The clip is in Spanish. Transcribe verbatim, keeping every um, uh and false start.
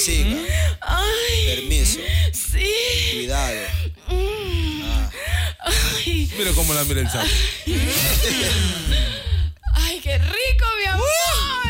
Siga. Ay. Permiso. Sí. Cuidado. Ah. Ay. Mira cómo la mira el sapo. Ay, qué rico, mi amor.